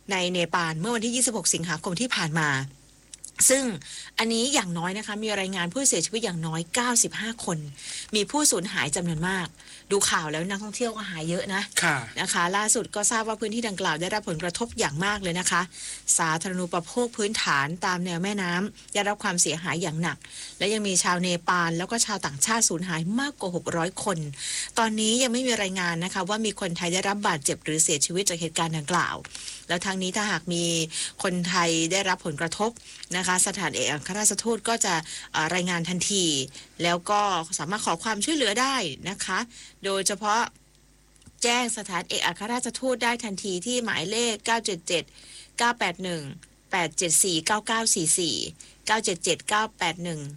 ในเนปาลเมื่อวันที่26สิงหาคมที่ผ่านมาซึ่งอันนี้อย่างน้อยนะคะมีรายงานผู้เสียชีวิตอย่างน้อย95คนมีผู้สูญหายจำนวนมากดูข่าวแล้วนักท่องเที่ยวก็หายเยอะนะนะคะล่าสุดก็ทราบว่าพื้นที่ดังกล่าวได้รับผลกระทบอย่างมากเลยนะคะสาธารณูปโภคพื้นฐานตามแนวแม่น้ำได้รับความเสียหายอย่างหนักและยังมีชาวเนปาลแล้วก็ชาวต่างชาติสูญหายมากกว่า600คนตอนนี้ยังไม่มีรายงานนะคะว่ามีคนไทยได้รับบาดเจ็บหรือเสียชีวิตจากเหตุการณ์ดังกล่าวแล้วทางนี้ถ้าหากมีคนไทยได้รับผลกระทบนะคะสถานเอกอัครราชทูตก็จะรายงานทันทีแล้วก็สามารถขอความช่วยเหลือได้นะคะโดยเฉพาะแจ้งสถานเอกอัครราชทูตได้ทันทีที่หมายเลข977 981 874 9944 977 981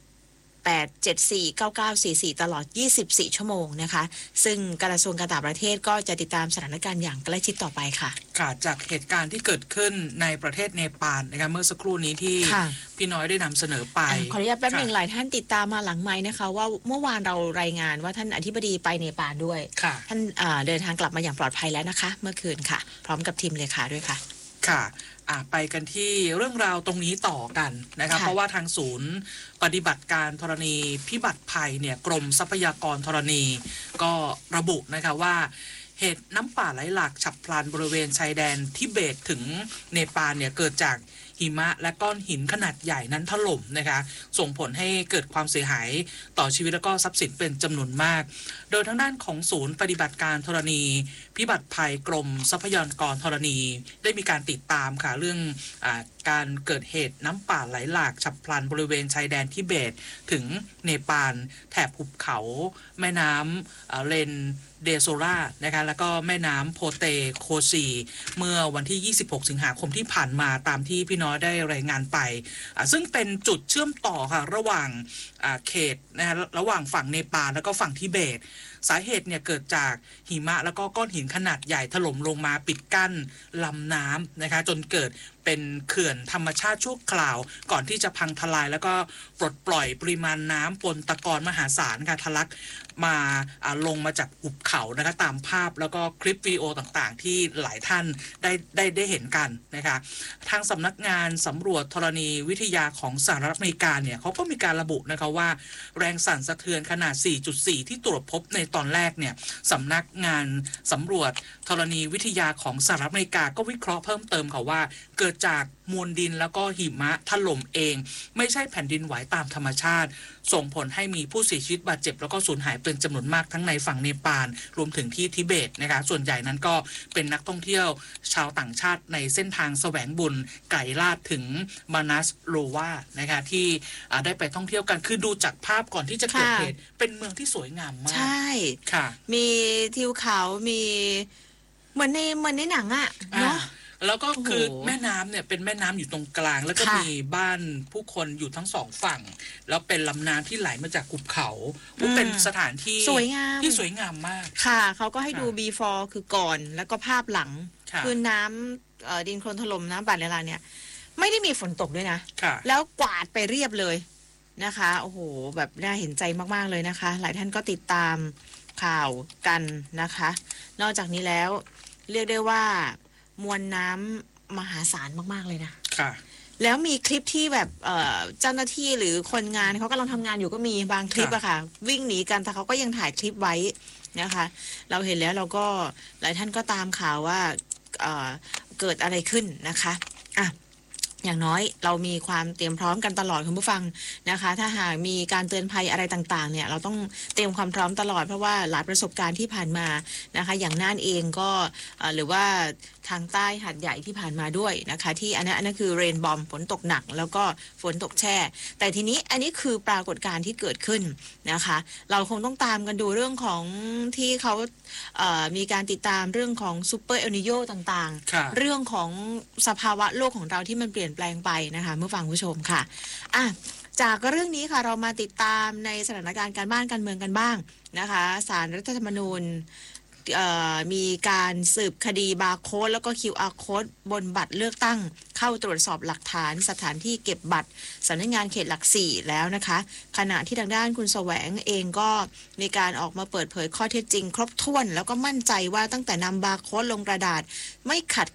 874 9944ตลอด24ชั่วโมงนะคะซึ่งกระทรวงการต่างประเทศก็จะติดตามสถานการณ์อย่างใกล้ชิดต่อไปค่ะค่ะจากเหตุการณ์ที่เกิดขึ้นในประเทศเนปาลนะคะเมื่อสักครู่นี้ที่พี่น้อยได้นำเสนอไปขออนุญาตแป๊บหนึ่งหลายท่านติดตามมาหลังไมค์นะคะว่าเมื่อวานเรารายงานว่าท่านอธิบดีไปเนปาลด้วยท่านเดินทางกลับมาอย่างปลอดภัยแล้วนะคะเมื่อคืนค่ะพร้อมกับทีมเลขาด้วยค่ะค่ะไปกันที่เรื่องราวตรงนี้ต่อกันนะคะเพราะว่าทางศูนย์ปฏิบัติการธรณีพิบัติภัยเนี่ยกรมทรัพยากรธรณีก็ระบุนะคะว่าเหตุน้ำป่าไหลหลากฉับพลันบริเวณชายแดนทิเบตถึงเนปาลเนี่ยเกิดจากหิมะและก้อนหินขนาดใหญ่นั้นถล่มนะคะส่งผลให้เกิดความเสียหายต่อชีวิตและก็ทรัพย์สินเป็นจำนวนมากโดยทางด้านของศูนย์ปฏิบัติการธรณีพิบัติภัยกรมทรัพยากรธรณีได้มีการติดตามค่ะเรื่องการเกิดเหตุน้ำป่าไหลหลากฉับพลันบริเวณชายแดนทิเบตถึงเนปาลแถบหุบเขาแม่น้ำเลนเดโซรานะคะแล้วก็แม่น้ำโพเตโคซีเมื่อวันที่26สิงหาคมที่ผ่านมาตามที่พี่น้อยได้รายงานไปซึ่งเป็นจุดเชื่อมต่อค่ะระหว่างเขตนะฮะระหว่างฝั่งเนปาลแล้วก็ฝั่งทิเบตสาเหตุเนี่ยเกิดจากหิมะแล้วก็ก้อนหินขนาดใหญ่ถล่มลงมาปิดกั้นลำน้ำนะคะจนเกิดเป็นเขื่อนธรรมชาติชั่วคราวก่อนที่จะพังทลายแล้วก็ปลดปล่อยปริมาณน้ำปนตะกอนมหาศาลค่ะทะลักมาลงมาจากหุบเขานะคะตามภาพแล้วก็คลิปวิดีโอต่างๆที่หลายท่านได้เห็นกันนะคะทางสำนักงานสำรวจธรณีวิทยาของสหรัฐอเมริกาเนี่ยเขาก็มีการระบุนะคะว่าแรงสั่นสะเทือนขนาด 4.4 ที่ตรวจพบในตอนแรกเนี่ยสำนักงานสำรวจธรณีวิทยาของสหรัฐอเมริกาก็วิเคราะห์เพิ่มเติมค่ะว่าเกิดจากมวลดินแล้วก็หิมะถล่มเองไม่ใช่แผ่นดินไหวตามธรรมชาติส่งผลให้มีผู้เสียชีวิตบาดเจ็บแล้วก็สูญหายเป็นจำนวนมากทั้งในฝั่งเนปาลรวมถึงที่ทิเบตนะคะส่วนใหญ่นั้นก็เป็นนักท่องเที่ยวชาวต่างชาติในเส้นทางแสวงบุญไก่ลาดถึงมานัสโลวานะคะที่ได้ไปท่องเที่ยวกันคือดูจากภาพก่อนที่จะเกิดเหตุเป็นเมืองที่สวยงามมากใช่ค่ะมีทิวเขามีเหมือนในหนังอะเนาะแล้วก็คือแม่น้ำเนี่ยเป็นแม่น้ำอยู่ตรงกลางแล้วก็มีบ้านผู้คนอยู่ทั้งสองฝั่งแล้วเป็นลำน้ำที่ไหลมาจากหุบเขาเป็นสถานที่สวยงามที่สวยงามมากค่ะเขาก็ให้ดู before คือก่อนแล้วก็ภาพหลังคือน้ำดินโคลนถล่มน้ำป่าไหลหลากเนี่ยไม่ได้มีฝนตกด้วยนะแล้วกวาดไปเรียบเลยนะคะโอ้โหแบบน่าเห็นใจมากๆเลยนะคะหลายท่านก็ติดตามข่าวกันนะคะนอกจากนี้แล้วเรียกได้ว่ามวลน้ำมหาศาลมากๆเลยนะค่ะแล้วมีคลิปที่แบบเจ้าหน้าที่หรือคนงานเขากำลังทำงานอยู่ก็มีบางคลิปอะค่ะวิ่งหนีกันแต่เขาก็ยังถ่ายคลิปไว้นะคะเราเห็นแล้วเราก็หลายท่านก็ตามข่าวว่าเกิดอะไรขึ้นนะคะอ่ะอย่างน้อยเรามีความเตรียมพร้อมกันตลอดคุณผู้ฟังนะคะถ้าหากมีการเตือนภัยอะไรต่างๆเนี่ยเราต้องเตรียมความพร้อมตลอดเพราะว่าหลายประสบการณ์ที่ผ่านมานะคะอย่างน่านเองก็หรือว่าทางใต้หาดใหญ่ที่ผ่านมาด้วยนะคะที่อันนั้นคือเรนบอมฝนตกหนักแล้วก็ฝนตกแช่แต่ทีนี้อันนี้คือปรากฏการณ์ที่เกิดขึ้นนะคะเราคงต้องตามกันดูเรื่องของที่เขามีการติดตามเรื่องของซูเปอร์เอลนิโยต่างๆเรื่องของสภาวะโลกของเราที่มันเปลี่ยนแปลงไปนะคะเมื่อฟังผู้ชมค่ะจากเรื่องนี้ค่ะเรามาติดตามในสถานการณ์การบ้านการเมืองกันบ้างนะคะศาลรัฐธรรมนูญมีการสืบคดีบาร์โค้ดแล้วก็ QR โค้ดบนบัตรเลือกตั้งเข้าตรวจสอบหลักฐานสถานที่เก็บบัตรสำนักงานเขตหลัก4แล้วนะคะขณะที่ทางด้านคุณแสวงเองก็มีการออกมาเปิดเผยข้อเท็จจริงครบถ้วนแล้วก็มั่นใจว่าตั้งแต่นำบาร์โค้ดลงกระดาษไม่ขัด